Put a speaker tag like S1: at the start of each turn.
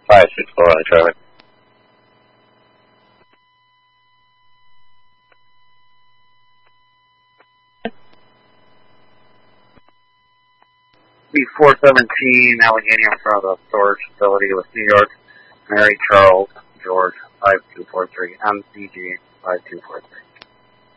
S1: 564 on the traffic.
S2: B417 Allegheny in front of the storage facility with New York, Mary Charles George 5243, MCG 5243.